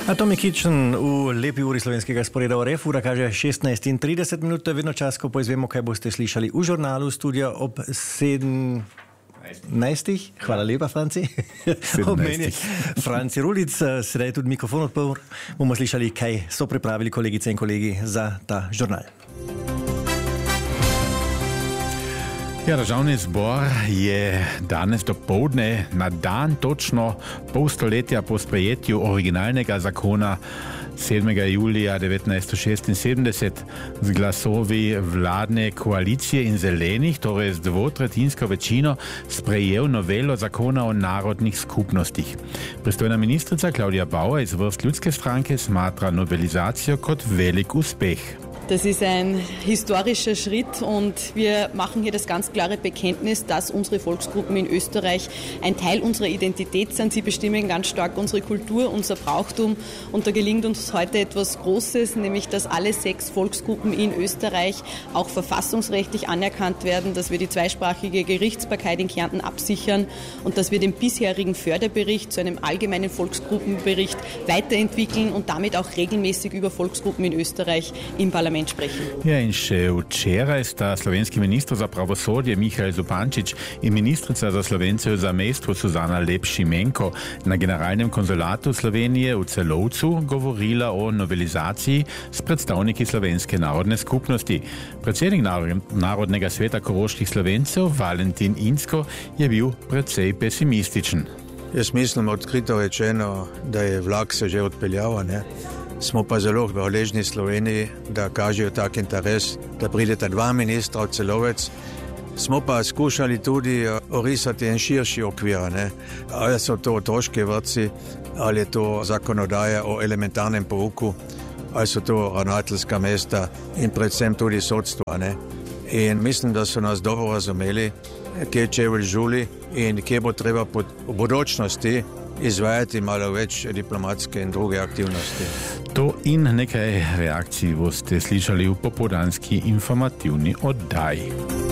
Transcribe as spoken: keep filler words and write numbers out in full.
Atomic Kitchen v lepi uri slovenskega sporeda o refu, ura kaže šestnajst in trideset minut, to je vedno čas, ko poizvemo, kaj boste slišali v žurnalu Studio ob sedemnajstih. Hvala lepa, Franci. Ob meni Franci Rulic, sedaj tudi mikrofon odprl. Bomo slišali, kaj so pripravili kolegice in kolegi za ta žurnal. Ja, Državni zbor je danes dopoldne na dan točno pol stoletja po sprejetju originalnega zakona sedmega julija devetnajststo šestinsedemdeset z glasovi vladne koalicije in zelenih, torej z dvotretjinsko večino, sprejel novelo zakona o narodnih skupnostih. Pristojna ministrica Klaudija Bauer iz vrst Ljudske stranke smatra novelizacijo kot velik uspeh. Das ist ein historischer Schritt und wir machen hier das ganz klare Bekenntnis, dass unsere Volksgruppen in Österreich ein Teil unserer Identität sind. Sie bestimmen ganz stark unsere Kultur, unser Brauchtum und da gelingt uns heute etwas Großes, nämlich dass alle sechs Volksgruppen in Österreich auch verfassungsrechtlich anerkannt werden, dass wir die zweisprachige Gerichtsbarkeit in Kärnten absichern und dass wir den bisherigen Förderbericht zu einem allgemeinen Volksgruppenbericht weiterentwickeln und damit auch regelmäßig über Volksgruppen in Österreich im Parlament sprechen. Ja, in še včeraj sta slovenski minister za pravosodje Mihael Zupančič in ministrica za Slovence v zamejstvu Suzana Lep-Šimenko na generalnem konzulatu Slovenije v Celovcu govorila o novelizaciji s predstavniki slovenske narodne skupnosti. Predsednik Narodnega sveta koroških Slovencev Valentin Inzko je bil precej pesimističen. Jaz mislim, odkrito rečeno, da je vlak se že odpeljal, ne? Smo pa zelo hvaležni Sloveniji, da kažejo tak interes, da prideta dva ministra v Celovec. Smo pa skušali tudi orisati en širši okvir, ne? Ali so to otroški vrtci, ali je to zakonodaja o elementarnem pouku, ali so to ravnateljska mesta in predvsem tudi sodstva, ne? In mislim, da so nas dobro razumeli, kje čevelj žuli in kje bo treba v bodočnosti izvajati malo več diplomatske in druge aktivnosti. To in nekaj reakcij boste slišali v popoldanski informativni oddaji.